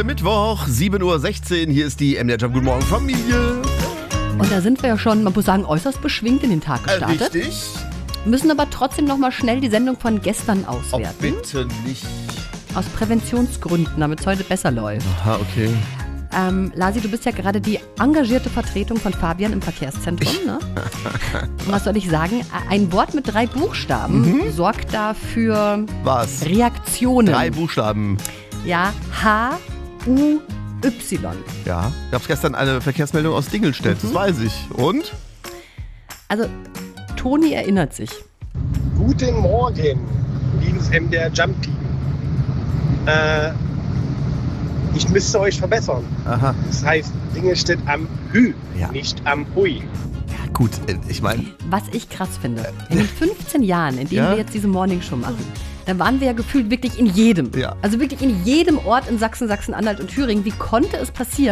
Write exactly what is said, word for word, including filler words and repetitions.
Heute Mittwoch, sieben Uhr sechzehn. Hier ist die M D R Jump. Guten Morgen, Familie. Und da sind wir ja schon, man muss sagen, äußerst beschwingt in den Tag gestartet. Äh, richtig. Müssen aber trotzdem noch mal schnell die Sendung von gestern auswerten. Oh, bitte nicht. Aus Präventionsgründen, damit es heute besser läuft. Aha, okay. Ähm, Lasi, du bist ja gerade die engagierte Vertretung von Fabian im Verkehrszentrum, ne? Und was soll ich sagen? Ein Wort mit drei Buchstaben mhm. sorgt da für Was? Reaktionen. Drei Buchstaben. Ja, H, U, Y. Ja, gab es gestern eine Verkehrsmeldung aus Dingelstedt, mhm. das weiß ich. Und? Also, Toni erinnert sich. Guten Morgen, liebes M D R Jump-Team. Äh, ich müsste euch verbessern. Aha. Das heißt, Dingelstedt am Hü, ja. nicht am Hui. Ja gut, ich meine... Was ich krass finde, in den fünfzehn Jahren, in denen ja? wir jetzt diese Morningshow machen, da waren wir ja gefühlt wirklich in jedem. Ja. Also wirklich in jedem Ort in Sachsen, Sachsen-Anhalt und Thüringen. Wie konnte es passieren,